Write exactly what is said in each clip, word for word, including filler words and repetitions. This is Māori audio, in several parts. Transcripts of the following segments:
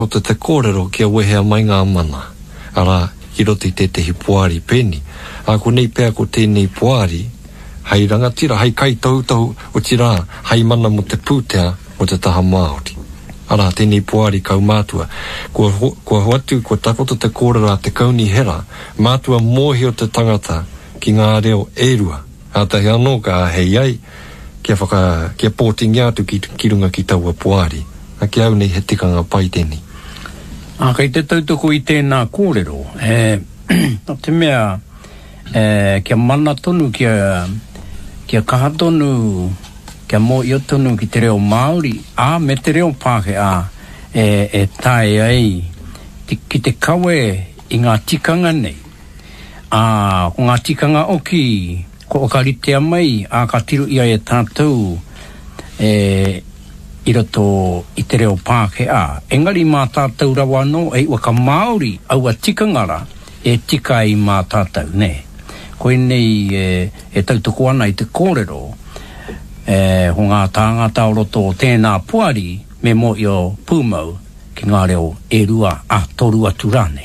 O te te kōrero kia wehea mai ngā mana. Ara, i roti te te hi puari peni. A ko nei pēr ko tēnei puari, hei rangatira, hei kai tautau o tira, hei mana mo te pūtea o te taha Māori. Ara, tēnei puari kau mātua. Kua, ho, kua hoatu, kua takoto te kōrero a te kauni hera, mātua mōhi o te tangata ki ngā reo erua. A tahi anō ka hei ai, kia, whaka, kia pōtingi atu ki, ki runga ki taua puari. A kia au nei he tikanga pai tēnei. A kei te tautoko i tēnā kōrero, e, no te mea, e, kia mana tonu, kia, kia kaha tonu, kia mō i o tonu ki te reo Māori, a me te reo Pāke a, e, e tae ai, te, ki te kawe i ngā tikanga nei. A, ko ngā tikanga oki, ko o ka ritea mai, a ka tiru ia e tātou, e, i roto i te reo Pāke a. Engari mā tātou rawa no, e ua ka Māori au a tikangara e tika i mā tātou, ne. Koe nei e, e tautoko ana i te kōrero, e, ho ngā tāngata o roto o tēnā puari, me mo i o pūmau ki ngā reo e rua a torua turane.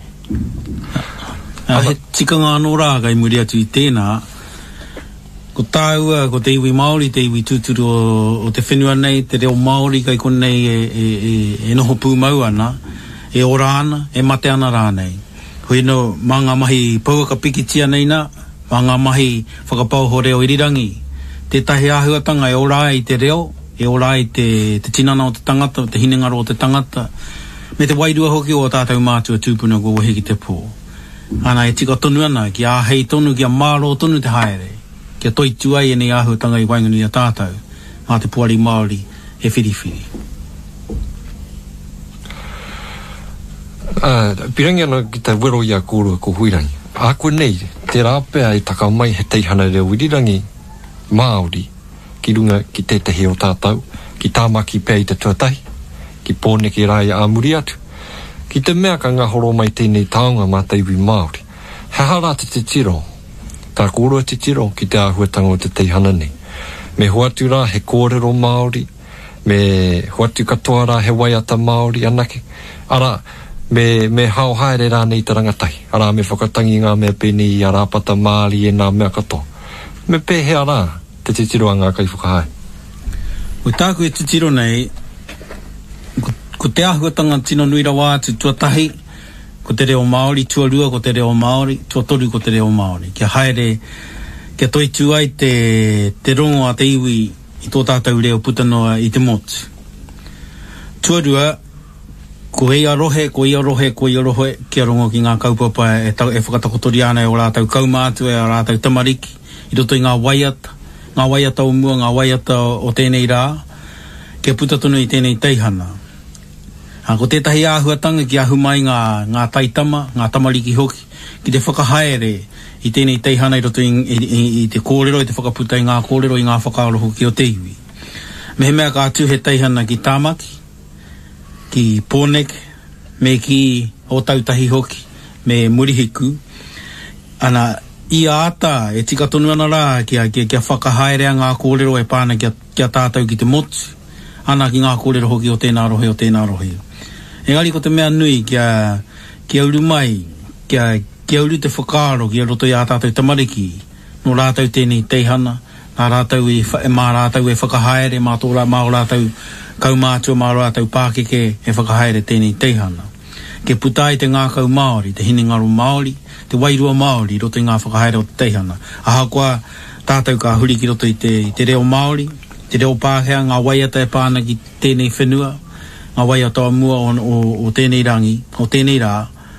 A he tikanga anō rā kai muri atu i tēnā, ko tāua, ko te iwi Māori, te iwi tūturu o, o te whenua nei, te reo Māori kai konei e, e, e, e noho pūmau ana, e ora ana, e mate ana rā nei. Hoi no, mā ngā mahi pauaka pikitia nei nā, mā ngā mahi whakapau ho reo irirangi. Te tahi āhuatanga e ora i te reo, e ora i te, te tinana o te tangata, te hinengaro o te tangata, me te wairua hoki o tātou mātua tūpuna ko wahi ki te pō. Ana e tika tonu ana, ki a hei tonu, ki a māro tonu te haere. Kia toi tuai e nei āhuatanga i waingani a tātou, mā te puari Māori e whiriwhiri. Uh, pirangi ana ki te wero i a kōrua ko huirangi. A koe nei, te rāpea i taka mai he teihana reo irirangi Māori, ki runga ki te tehi o tātou, ki tāmaki pēr i te tuatahi, ki pōneke rā i āmuri atu, ki te mea ka ngā horo mai tēnei taonga mā te iwi Māori. He hara te te tiro, tā kōrua te tiro ki te āhuatanga o te teihana nei. Me hoatu rā he kōrero Māori, me hoatu katoa rā he waiata Māori anake. Ara, me, me hao haere rā nei te rangatahi. Ara, me whakatangi ngā mea pēni i a rāpata Māori e nā mea katoa. Me pēhea rā te te tiro a ngā kai whakahai. O tāku e te tiro nei, ko, ko te āhuatanga tino nui rawa atu tuatahi, ko te reo Māori, tua rua ko te reo Māori, tua toru ko te reo Māori. Kia haere, kia toi tuai te, te rongo a te iwi i tō tātou reo putanoa i te motu. Tua rua, ko ia rohe, ko ia rohe, ko ia rohe, kia rongo ki ngā kaupapa e, e whakatakotori ana e o rātou kaumātu e o rātou tamariki, i roto i ngā waiata, ngā waiata o mua, ngā waiata o tēnei rā, kia putatonu i tēnei teihana. Ha, ko tētahi āhuatanga ki ahu mai ngā, ngā taitama, ngā tamariki hoki, ki te whakahaere i tēnei teihana i roto i, i, i, i te kōrero, i te whakaputa i ngā kōrero, i ngā whakaroho ki o te iwi. Me he mea ka atu he teihana ki tāmaki, ki pōneke, me ki o tautahi hoki, me murihiku. Ana, i āta e tika tonu ana rā kia, kia, kia whakahaere ngā kōrero e pāna kia, kia tātou ki te motu. Ana ki ngā kōrero hoki o tēnā rohe, o tēnā rohe. Engari ko te mea nui kia, kia uru mai, kia, kia uru te whakaaro kia roto i a tātou tamariki, no rātou tēnei teihana, nā rātou i, mā rātou e whakahaere, mā tōra, mā o rātou kaumātua, mā rātou pākeke e whakahaere tēnei teihana. Ke putai te ngā kau Māori, te hinengaro Māori, te wairua Māori, roto i ngā whakahaere o te teihana. Aha koa tātou ka huri ki roto i te, i te reo Māori, te reo Pākehā, ngā waiata e pāna ki tēnei whenua, ngā waiata o mua o, o, o tēnei rangi, o tēnei rā,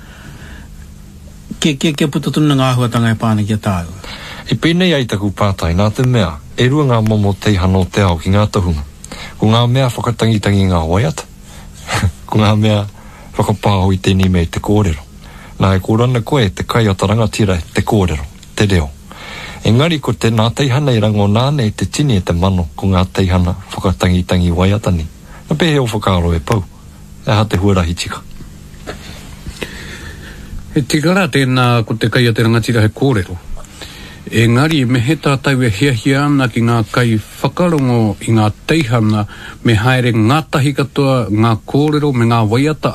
ke, ke, ke putatuna ngā huatanga e pāna ki a tāua. E pēnei ai taku pātai, nā te mea, e rua ngā momo teihana o te ao ki ngā tahunga. Ko ngā mea whakatangitangi ngā waiata, ko ngā mea whakapāho i tēnei mei te kōrero. Nā e kōrana koe te kai o tarangatira te kōrero, te reo. Engari ko te nā teihana i rango nāne te tini e te mano ko ngā teihana whakatangitangi waiata ni. Na pehe o whakaaro e pau. E ha te huarahi tika. E tika rā tēnā ko te kai a te rangatira he kōrero. Engari me he tātou e hia hia ana ki ngā kai whakarongo i ngā teihana me haere ngā tahi katoa, ngā kōrero me ngā waiata